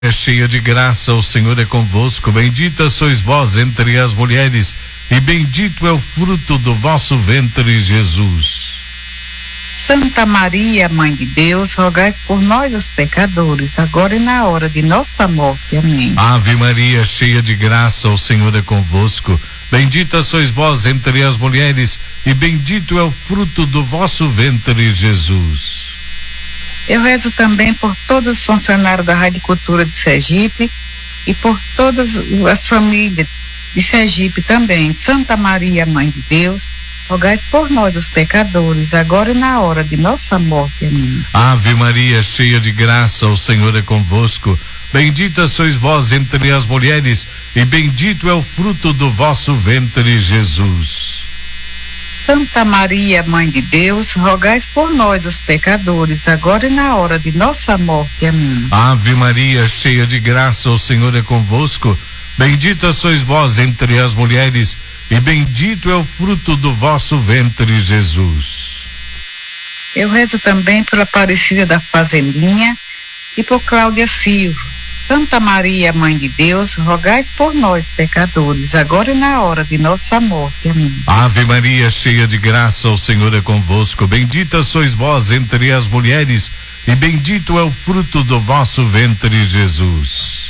É cheia de graça, o Senhor é convosco, bendita sois vós entre as mulheres, e bendito é o fruto do vosso ventre, Jesus. Santa Maria, Mãe de Deus, rogai por nós os pecadores, agora e na hora de nossa morte. Amém. Ave Maria, cheia de graça, o Senhor é convosco, bendita sois vós entre as mulheres, e bendito é o fruto do vosso ventre, Jesus. Eu rezo também por todos os funcionários da Rádio Cultura de Sergipe e por todas as famílias de Sergipe também. Santa Maria, Mãe de Deus, rogai por nós os pecadores, agora e na hora de nossa morte. Amém. Ave Maria, cheia de graça, o Senhor é convosco, bendita sois vós entre as mulheres, e bendito é o fruto do vosso ventre, Jesus. Santa Maria, Mãe de Deus, rogai por nós os pecadores, agora e na hora de nossa morte. Amém. Ave Maria, cheia de graça, o Senhor é convosco, bendita sois vós entre as mulheres, e bendito é o fruto do vosso ventre, Jesus. Eu rezo também pela Aparecida da Fazendinha e por Cláudia Silva. Santa Maria, Mãe de Deus, rogai por nós, pecadores, agora e na hora de nossa morte. Amém. Ave Maria, cheia de graça, o Senhor é convosco, bendita sois vós entre as mulheres, e bendito é o fruto do vosso ventre, Jesus.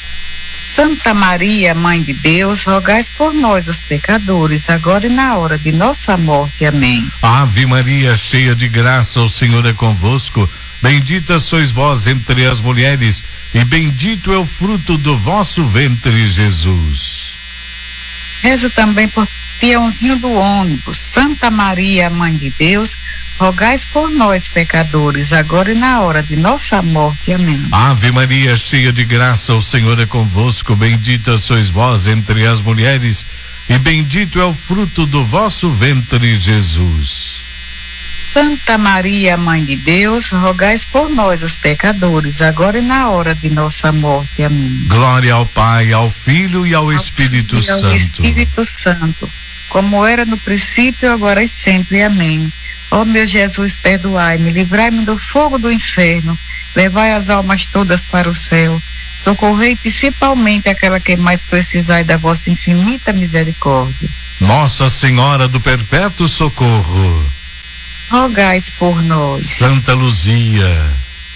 Santa Maria, Mãe de Deus, rogai por nós, os pecadores, agora e na hora de nossa morte. Amém. Ave Maria, cheia de graça, o Senhor é convosco, bendita sois vós entre as mulheres, e bendito é o fruto do vosso ventre, Jesus. Rezo também por Peãozinho do ônibus. Santa Maria, Mãe de Deus, rogai por nós, pecadores, agora e na hora de nossa morte. Amém. Ave Maria, cheia de graça, o Senhor é convosco, bendita sois vós entre as mulheres, e bendito é o fruto do vosso ventre, Jesus. Santa Maria, Mãe de Deus, rogai por nós, os pecadores, agora e na hora de nossa morte. Amém. Glória ao Pai, ao Filho e ao Espírito Santo. Ao Espírito Santo, como era no princípio, agora e sempre. Amém. Ó meu Jesus, perdoai-me, livrai-me do fogo do inferno, levai as almas todas para o céu, socorrei principalmente aquela que mais precisai da vossa infinita misericórdia. Nossa Senhora do Perpétuo Socorro, rogai por nós. Santa Luzia,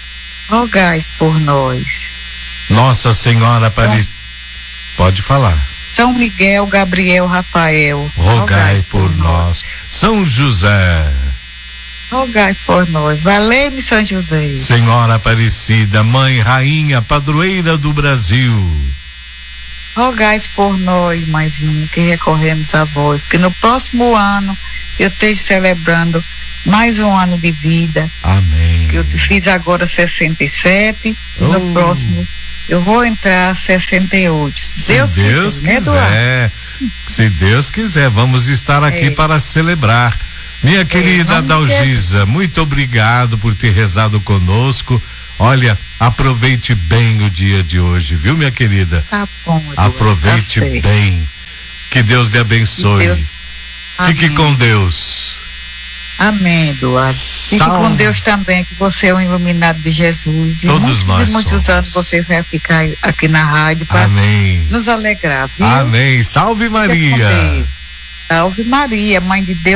rogai por nós. Nossa Senhora Aparecida, pode falar. São Miguel, Gabriel, Rafael, rogai por nós. São José, rogai por nós. Valei-me, São José. Senhora Aparecida, Mãe, Rainha, Padroeira do Brasil, rogai por nós, Mãezinha, que recorremos a vós, que no próximo ano eu esteja celebrando mais um ano de vida. Amém. Eu fiz agora 67 e no próximo eu vou entrar 68. Se Deus quiser, se Deus quiser, vamos estar aqui para celebrar. Minha querida Adalgisa, muito obrigado por ter rezado conosco. Olha, aproveite bem o dia de hoje, viu, minha querida? Tá bom, Eduardo, aproveite bem. Que Deus lhe abençoe. Fique com Deus. Amém, Eduardo. Fique com Deus também, que você é um iluminado de Jesus. Todos nós e muitos anos você vai ficar aqui na rádio para nos alegrar, viu? Amém. Salve Maria. Salve Maria, Mãe de Deus.